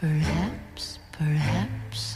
Perhaps, perhaps.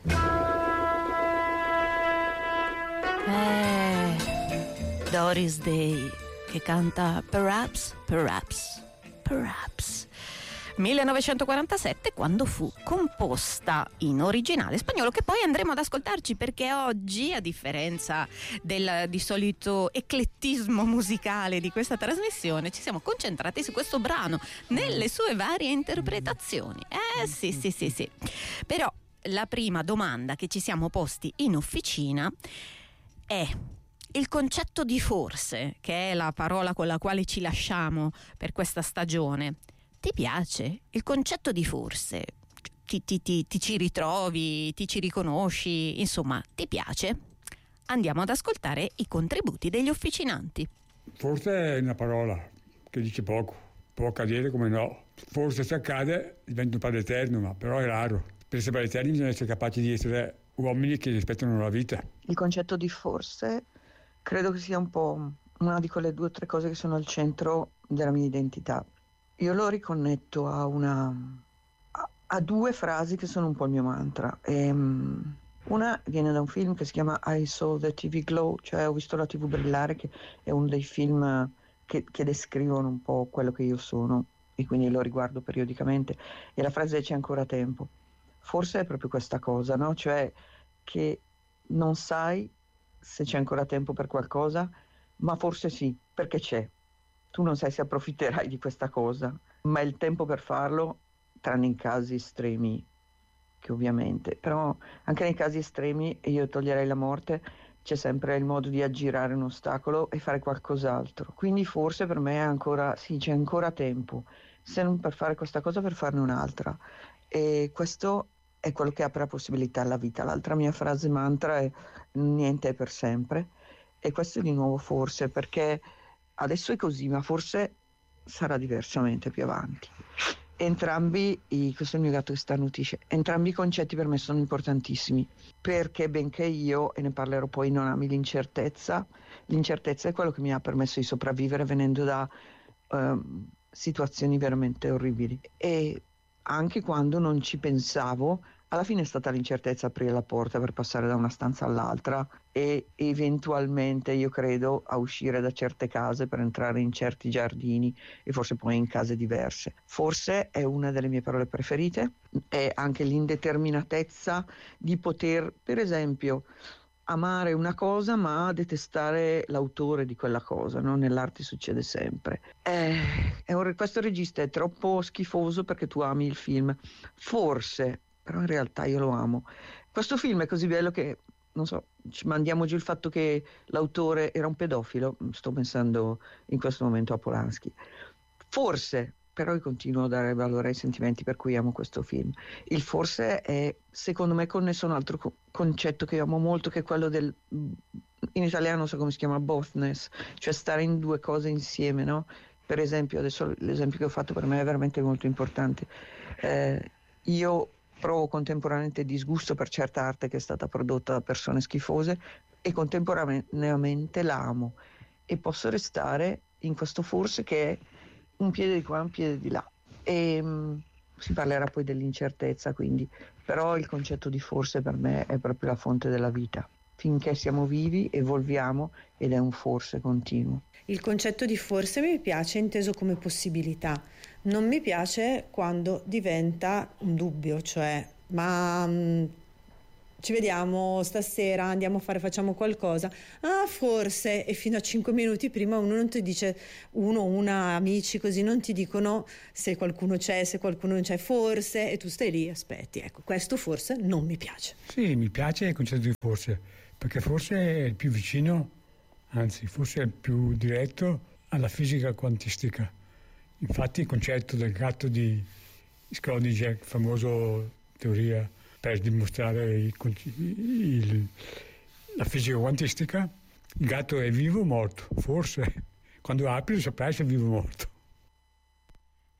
Doris Day che canta Perhaps, perhaps, perhaps. 1947, quando fu composta in originale spagnolo, che poi andremo ad ascoltarci, perché oggi, a differenza del di solito eclettismo musicale di questa trasmissione, ci siamo concentrati su questo brano nelle sue varie interpretazioni. Sì. Però la prima domanda che ci siamo posti in officina è: il concetto di forse, che è la parola con la quale ci lasciamo per questa stagione, ti piace? Il concetto di forse? Ti ci ritrovi? Ti ci riconosci? Insomma, ti piace? Andiamo ad ascoltare i contributi degli officinanti. Forse è una parola che dice poco. Può accadere come no. Forse se accade diventa un padre eterno, ma però è raro. Per essere padre eterni bisogna essere capaci di essere uomini che rispettano la vita. Il concetto di forse credo che sia un po' una di quelle 2 o 3 cose che sono al centro della mia identità. Io lo riconnetto a 2 frasi che sono un po' il mio mantra. Una viene da un film che si chiama I Saw the TV Glow, cioè ho visto la TV brillare, che è uno dei film che descrivono un po' quello che io sono, e quindi lo riguardo periodicamente. E la frase è: c'è ancora tempo. Forse è proprio questa cosa, no? Cioè che non sai se c'è ancora tempo per qualcosa, ma forse sì, perché c'è. Tu non sai se approfitterai di questa cosa, ma è il tempo per farlo, tranne in casi estremi, che ovviamente, però anche nei casi estremi, e io toglierei la morte, c'è sempre il modo di aggirare un ostacolo e fare qualcos'altro. Quindi forse per me è ancora, sì, c'è ancora tempo, se non per fare questa cosa, per farne un'altra. E questo è quello che apre la possibilità alla vita. L'altra mia frase mantra è: niente è per sempre. E questo è di nuovo forse, perché adesso è così, ma forse sarà diversamente più avanti. Questo è il mio gatto che starnutisce. Entrambi i concetti per me sono importantissimi, perché benché io, e ne parlerò poi, non ami l'incertezza è quello che mi ha permesso di sopravvivere venendo da situazioni veramente orribili. E anche quando non ci pensavo, alla fine è stata l'incertezza aprire la porta per passare da una stanza all'altra e eventualmente, io credo, a uscire da certe case per entrare in certi giardini e forse poi in case diverse. Forse è una delle mie parole preferite. È anche l'indeterminatezza di poter, per esempio, amare una cosa ma detestare l'autore di quella cosa, no? Nell'arte succede sempre. Questo regista è troppo schifoso perché tu ami il film. Forse, però in realtà io lo amo. Questo film è così bello che, non so, ci mandiamo giù il fatto che l'autore era un pedofilo. Sto pensando in questo momento a Polanski. Forse, però io continuo a dare valore ai sentimenti per cui amo questo film. Il forse è, secondo me, connesso a un altro concetto che io amo molto, che è quello del, in italiano non so come si chiama, bothness, cioè stare in 2 cose insieme, no? Per esempio, adesso l'esempio che ho fatto per me è veramente molto importante. Io provo contemporaneamente disgusto per certa arte che è stata prodotta da persone schifose e contemporaneamente la amo, e posso restare in questo forse che è un piede di qua, un piede di là. E si parlerà poi dell'incertezza, quindi, però il concetto di forse per me è proprio la fonte della vita. Finché siamo vivi evolviamo ed è un forse continuo. Il concetto di forse mi piace inteso come possibilità, non mi piace quando diventa un dubbio, cioè ci vediamo stasera, andiamo a facciamo qualcosa, forse, e fino a 5 minuti prima uno non ti dice, amici così non ti dicono se qualcuno c'è, se qualcuno non c'è, forse, e tu stai lì, aspetti. Ecco, questo forse non mi piace. Sì, mi piace il concetto di forse, perché forse è il più vicino, anzi forse è il più diretto alla fisica quantistica. Infatti il concetto del gatto di Schrödinger, famoso teoria per dimostrare la fisica quantistica, il gatto è vivo o morto? Forse. Quando apri lo saprai se è vivo o morto.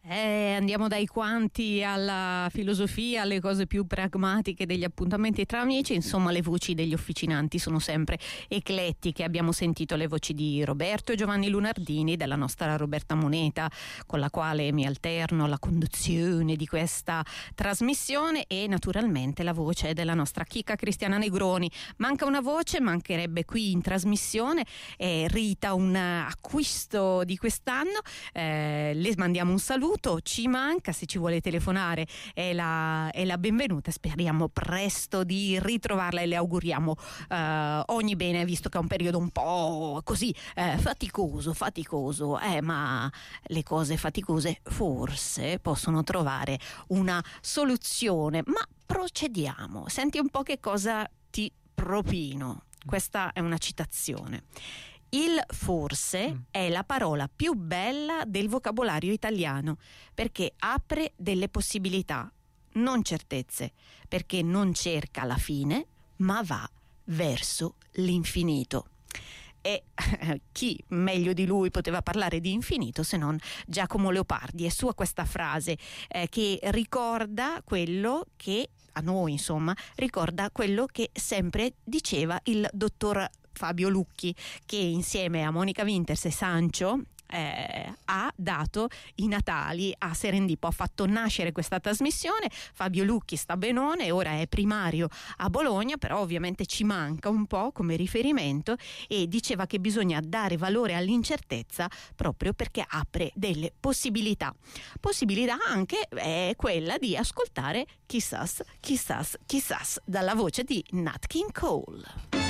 Andiamo dai quanti alla filosofia, alle cose più pragmatiche degli appuntamenti tra amici. Insomma, le voci degli officinanti sono sempre eclettiche. Abbiamo sentito le voci di Roberto e Giovanni Lunardini, della nostra Roberta Moneta, con la quale mi alterno alla conduzione di questa trasmissione, e naturalmente la voce della nostra Chica Cristiana Negroni. Manca una voce, mancherebbe qui in trasmissione, Rita, un acquisto di quest'anno, le mandiamo un saluto. Ci manca, se ci vuole telefonare è la benvenuta. Speriamo presto di ritrovarla e le auguriamo ogni bene, visto che è un periodo un po' così faticoso, ma le cose faticose forse possono trovare una soluzione. Ma procediamo, senti un po' che cosa ti propino. Questa è una citazione. Il forse è la parola più bella del vocabolario italiano, perché apre delle possibilità, non certezze, perché non cerca la fine, ma va verso l'infinito. E chi meglio di lui poteva parlare di infinito se non Giacomo Leopardi? È sua questa frase che ricorda quello che, a noi insomma, ricorda quello che sempre diceva il dottor Fabio Lucchi, che insieme a Monica Winters e Sancio ha dato i natali a Serendippo, ha fatto nascere questa trasmissione. Fabio Lucchi sta benone, ora è primario a Bologna, però ovviamente ci manca un po' come riferimento, e diceva che bisogna dare valore all'incertezza proprio perché apre delle possibilità anche è quella di ascoltare Chissas dalla voce di Nat King Cole.